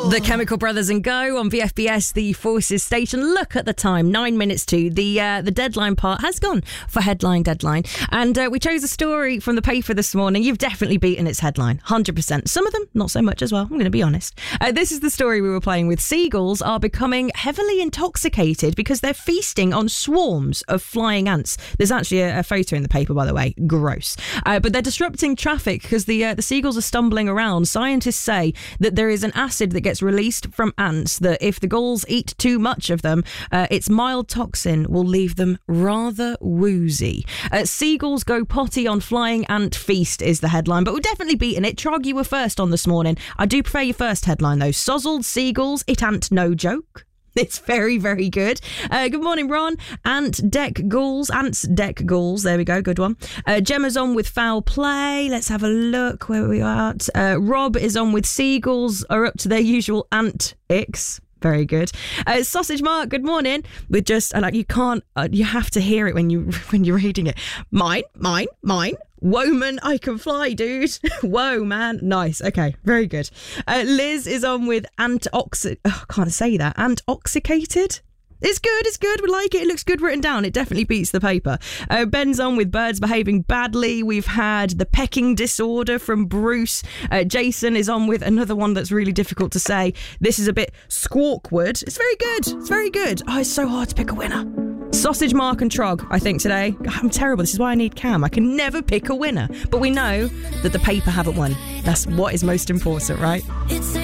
The Chemical Brothers and Go on VFBS, the Forces station. Look at the time, 9 minutes to. The deadline part has gone for headline deadline. And we chose a story from the paper this morning. You've definitely beaten its headline, 100%. Some of them, not so much as well, I'm going to be honest. This is the story we were playing with. Seagulls are becoming heavily intoxicated because they're feasting on swarms of flying ants. There's actually a photo in the paper, by the way. Gross. But they're disrupting traffic because the seagulls are stumbling around. Scientists say that there is an acid that gets released from ants that if the gulls eat too much of them, its mild toxin will leave them rather woozy. Seagulls go potty on flying ant feast is the headline, but we've definitely beaten it. Trog, you were first on this morning. I do prefer your first headline though. Sozzled seagulls, it ant no joke. It's very, very good. Good morning, Ron. Ants deck ghouls. There we go. Good one. Gemma's on with foul play. Let's have a look where we are at. Rob is on with seagulls are up to their usual antics. Very good. Sausage Mark, good morning. With just you can't. You have to hear it when you're reading it. Mine. Woman, I can fly, dude. Whoa, man. Nice. Okay, very good. Liz is on with I can't say that. Antoxicated? It's good. We like it. It looks good written down. It definitely beats the paper. Ben's on with birds behaving badly. We've had the pecking disorder from Bruce. Jason is on with another one that's really difficult to say. This is a bit squawkward. It's very good. Oh, it's so hard to pick a winner. Sausage Mark and Trog, I think, today. I'm terrible. This is why I need Cam. I can never pick a winner. But we know that the paper haven't won. That's what is most important, right?